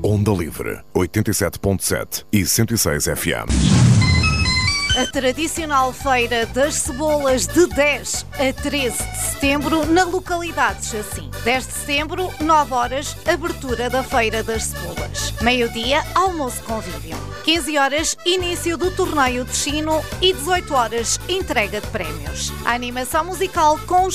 Onda Livre, 87.7 e 106 FM. A tradicional Feira das Cebolas de 10 a 13 de setembro na localidade de Chacim. 10 de setembro, 9 horas, abertura da Feira das Cebolas. Meio-dia, almoço convívio. 15 horas, início do torneio de Chino e 18 horas, entrega de prémios. A animação musical com os